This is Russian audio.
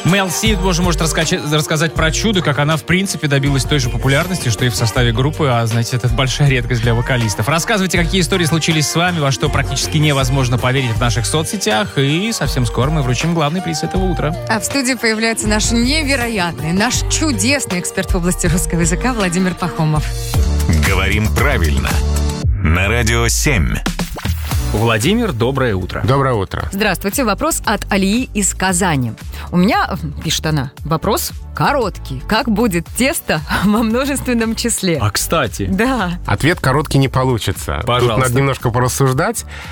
Мел Си может рассказать про чудо, как она, в принципе, добилась той же популярности, что и в составе группы, а, знаете, это большая редкость для вокалистов. Рассказывайте, какие истории случились с вами, во что практически невозможно поверить в наших соцсетях, и совсем скоро мы вручим главный приз этого утра. А в студии появляется наш невероятный, наш чудесный эксперт в области русского языка Владимир Пахомов. Говорим правильно. На Радио 7. Владимир, доброе утро. Доброе утро. Здравствуйте. Вопрос от Алии из Казани. У меня, пишет она, вопрос короткий. Как будет тесто во множественном числе? А, кстати. Да. Ответ короткий не получится. Пожалуйста. Тут надо немножко порассуждать.